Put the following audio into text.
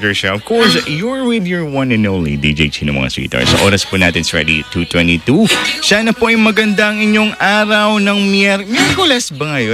Starter Siya. Of course, you're with your one and only DJ Chino mga sweethearts. Sa oras po natin is ready 2:22. Sana po ay magandang inyong araw ng Miyerkules ba ngayon?